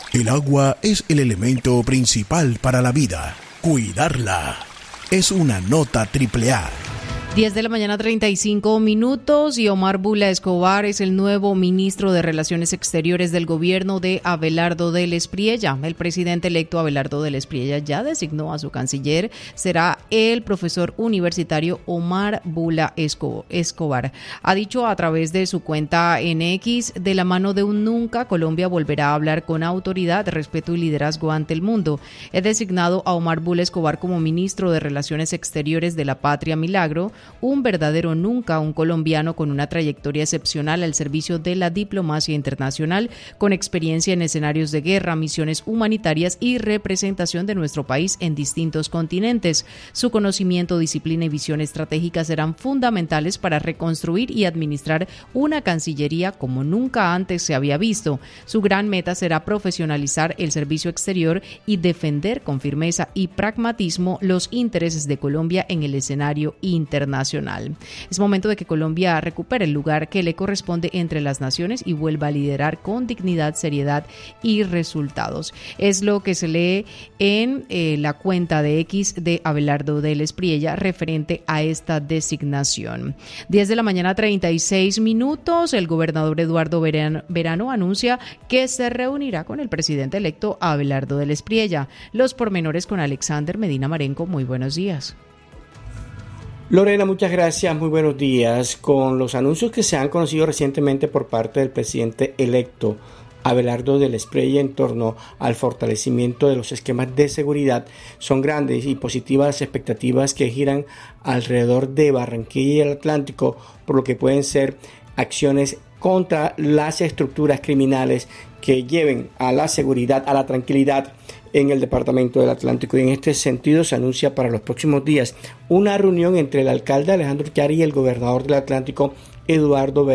El agua es el elemento principal para la vida. Cuidarla es una nota AAA. 10 de la mañana, 35 minutos, y Omar Bula Escobar es el nuevo ministro de Relaciones Exteriores del gobierno de Abelardo del Espriella. El presidente electo Abelardo del Espriella ya designó a su canciller. Será el profesor universitario Omar Bula Escobar. Ha dicho a través de su cuenta en X: de la mano de un nunca, Colombia volverá a hablar con autoridad, respeto y liderazgo ante el mundo. He designado a Omar Bula Escobar como ministro de Relaciones Exteriores de la Patria Milagro, un verdadero nunca, un colombiano con una trayectoria excepcional al servicio de la diplomacia internacional, con experiencia en escenarios de guerra, misiones humanitarias y representación de nuestro país en distintos continentes. Su conocimiento, disciplina y visión estratégica serán fundamentales para reconstruir y administrar una cancillería como nunca antes se había visto. Su gran meta será profesionalizar el servicio exterior y defender con firmeza y pragmatismo los intereses de Colombia en el escenario internacional. Es momento de que Colombia recupere el lugar que le corresponde entre las naciones y vuelva a liderar con dignidad, seriedad y resultados. Es lo que se lee en la cuenta de X de Abelardo del Espriella referente a esta designación. 10 de la mañana, 36 minutos. El gobernador Eduardo Verano anuncia que se reunirá con el presidente electo Abelardo del Espriella. Los pormenores con Alexander Medina Marenco. Muy buenos días. Lorena, muchas gracias, muy buenos días. Con los anuncios que se han conocido recientemente por parte del presidente electo Abelardo del Espriella en torno al fortalecimiento de los esquemas de seguridad, son grandes y positivas las expectativas que giran alrededor de Barranquilla y el Atlántico, por lo que pueden ser acciones contra las estructuras criminales que lleven a la seguridad, a la tranquilidad en el departamento del Atlántico. Y en este sentido se anuncia para los próximos días una reunión entre el alcalde Alejandro Chiari y el gobernador del Atlántico, Eduardo